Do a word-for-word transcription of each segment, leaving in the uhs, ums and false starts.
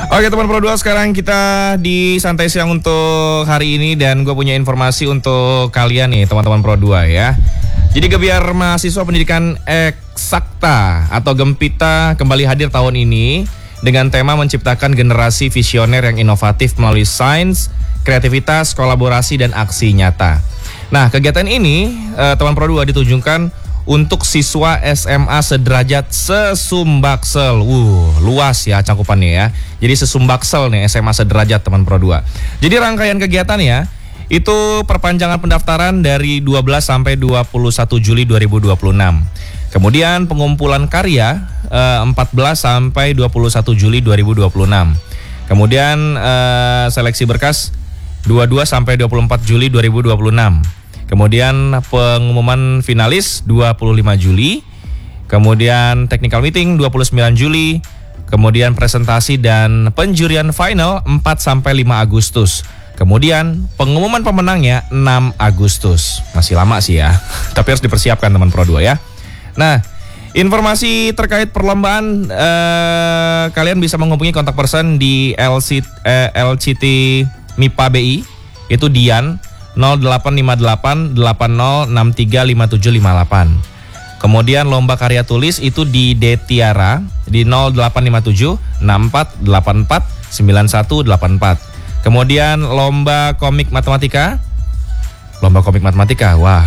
Oke teman Pro dua, sekarang kita di Santai Siang untuk hari ini. Dan gue punya informasi untuk kalian nih teman-teman Pro dua ya. Jadi Gebiar Mahasiswa Pendidikan Eksakta atau Gempita kembali hadir tahun ini dengan tema menciptakan generasi visioner yang inovatif melalui sains, kreativitas, kolaborasi, dan aksi nyata. Nah, kegiatan ini eh, teman Pro dua ditujukan untuk siswa S M A sederajat Sesumbaksel. Wuh, luas ya cakupannya ya. Jadi Sesumbaksel nih S M A sederajat teman Pro dua. Jadi rangkaian kegiatannya itu perpanjangan pendaftaran dari dua belas sampai dua puluh satu Juli dua ribu dua puluh enam. Kemudian pengumpulan karya eh, empat belas sampai dua puluh satu Juli dua ribu dua puluh enam. Kemudian eh, seleksi berkas dua puluh dua sampai dua puluh empat Juli dua ribu dua puluh enam. Kemudian pengumuman finalis dua puluh lima Juli. Kemudian technical meeting dua puluh sembilan Juli. Kemudian presentasi dan penjurian final empat sampai lima Agustus. Kemudian pengumuman pemenangnya enam Agustus. Masih lama sih ya. Tapi harus dipersiapkan teman Pro dua ya. Nah, informasi terkait perlombaan eh, kalian bisa menghubungi kontak person di L C, eh, L C T M I P A B I. Itu Dian nol delapan lima delapan delapan nol enam tiga lima tujuh lima delapan. Kemudian lomba karya tulis itu di Detiara di nol delapan lima tujuh enam empat delapan empat sembilan satu delapan empat. Kemudian lomba komik matematika. Lomba komik matematika, wah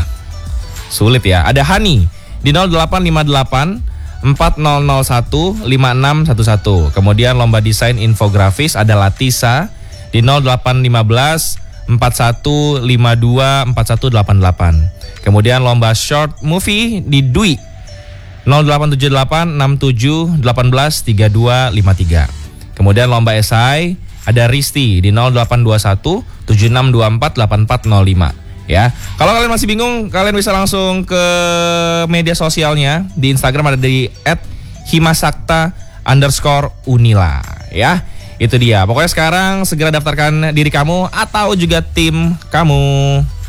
sulit ya. Ada Hani di nol delapan lima delapan empat nol nol satu lima enam satu satu. Kemudian lomba desain infografis ada Latisa di nol delapan lima belas empat satu lima dua empat satu delapan delapan. Kemudian lomba short movie di Dwi nol delapan tujuh delapan enam tujuh delapan belas tiga dua lima tiga. Kemudian lomba esai ada Risti di nol delapan dua satu tujuh enam dua empat delapan empat nol lima ya. Kalau kalian masih bingung, kalian bisa langsung ke media sosialnya. Di Instagram ada di et himasakta underscore unila ya. Itu dia. Pokoknya sekarang segera daftarkan diri kamu atau juga tim kamu.